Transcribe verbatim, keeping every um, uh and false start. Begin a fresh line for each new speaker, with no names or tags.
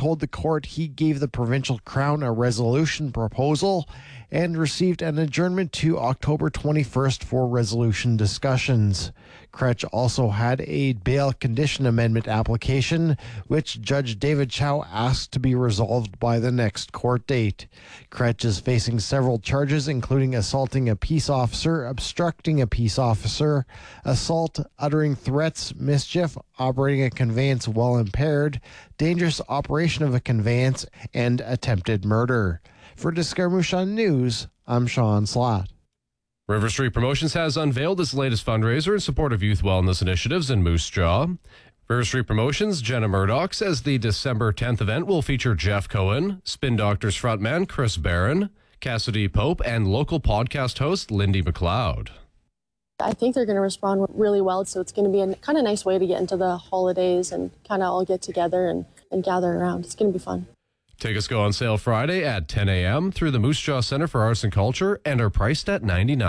told the court he gave the Provincial Crown a resolution proposal and received an adjournment to October twenty-first for resolution discussions. Kretsch also had a bail condition amendment application, which Judge David Chow asked to be resolved by the next court date. Kretsch is facing several charges, including assaulting a peace officer, obstructing a peace officer, assault, uttering threats, mischief, operating a conveyance while impaired, dangerous operation of a conveyance, and attempted murder. For Discover Moose Jaw News, I'm Sean Slott.
River Street Promotions has unveiled its latest fundraiser in support of youth wellness initiatives in Moose Jaw. River Street Promotions' Jenna Murdoch says the December tenth event will feature Jeff Cohen, Spin Doctors frontman Chris Barron, Cassidy Pope, and local podcast host Lindy McLeod.
I think they're going to respond really well, so it's going to be a kind of nice way to get into the holidays and kind of all get together and, and gather around. It's going to be fun.
Tickets go on sale Friday at ten a.m. through the Moose Jaw Center for Arts and Culture and are priced at ninety-nine dollars.